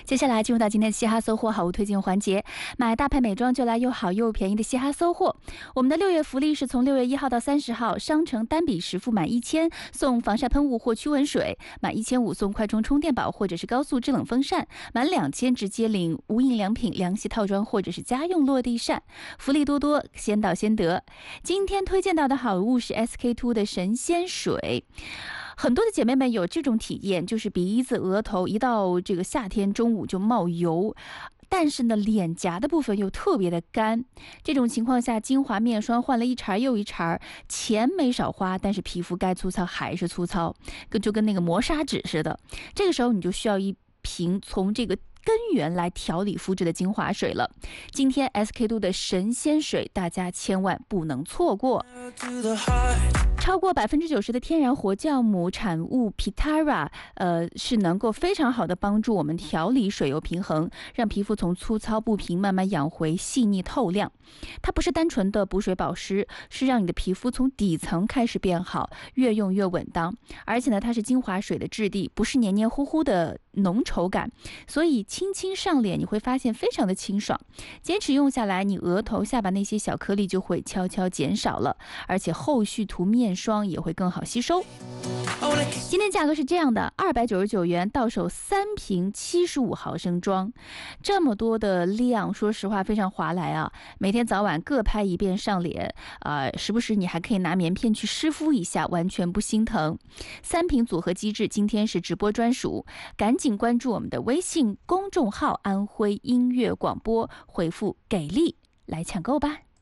接下来进入到今天的嘻哈搜货好物推荐环节，买大牌美妆就来又好又便宜的嘻哈搜货。我们的6月福利是从6月1号到30号，商城单笔实付满1000送防晒喷雾或驱蚊水，满1500送快充充电宝或者是高速制冷风扇，满2000直接领无印良品凉席套装或者是家用落地扇，福利多多，先到先得。今天推荐到的好物是 SK-II 的神仙水。很多的姐妹们有这种体验，就是鼻子、额头一到这个夏天中午就冒油，但是呢，脸颊的部分又特别的干。这种情况下，精华面霜换了一茬又一茬，钱没少花，但是皮肤该粗糙还是粗糙，就跟那个磨砂纸似的。这个时候你就需要一瓶从这个根源来调理肤质的精华水了。今天 SK-II 的神仙水，大家千万不能错过。超过90%的天然活酵母产物 Pitara， 是能够非常好的帮助我们调理水油平衡，让皮肤从粗糙不平慢慢养回细腻透亮。它不是单纯的补水保湿，是让你的皮肤从底层开始变好，越用越稳当。而且呢，它是精华水的质地，不是黏黏糊糊的浓稠感，所以轻轻上脸你会发现非常的清爽。坚持用下来，你额头下巴那些小颗粒就会悄悄减少了，而且后续涂面霜也会更好吸收。今天价格是这样的，299元到手3瓶75毫升装，这么多的量，说实话非常划来啊！每天早晚各拍一遍上脸，时不时你还可以拿棉片去湿敷一下，完全不心疼。3瓶组合机制，今天是直播专属，赶紧关注我们的微信公众号安徽音乐广播，回复给力来抢购吧。